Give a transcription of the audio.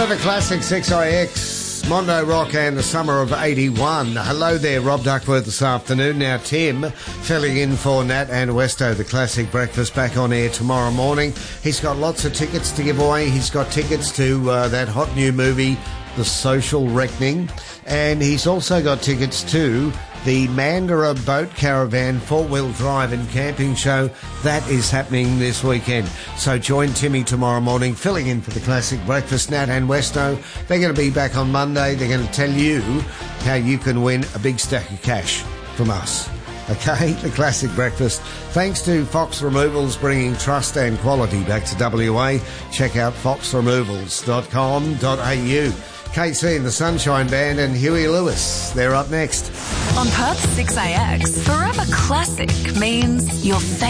the classic 6IX, Mondo Rock and the summer of 81. Hello there, Rob Duckworth this afternoon. Now Tim filling in for Nat and Westo, the classic breakfast, back on air tomorrow morning. He's got lots of tickets to give away. He's got tickets to that hot new movie, The Social Reckoning. And he's also got tickets to the Mandurah Boat Caravan 4-wheel drive and camping show. That is happening this weekend. So join Timmy tomorrow morning, filling in for the classic breakfast, Nat and Westo. They're going to be back on Monday. They're going to tell you how you can win a big stack of cash from us. Okay, the classic breakfast. Thanks to Fox Removals, bringing trust and quality back to WA. Check out foxremovals.com.au. KC and the Sunshine Band and Huey Lewis. They're up next. On Perth 6AX, Forever Classic means your favourite